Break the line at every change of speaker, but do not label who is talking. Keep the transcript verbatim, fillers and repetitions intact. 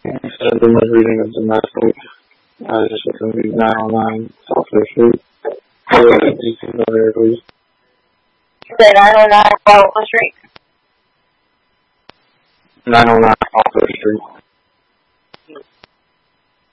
Instead of doing my reading of the message, I was just looking at nine oh nine Southwest Street. D C over here, please.
You said nine oh nine Southwest Street?
nine oh nine Southwest Street.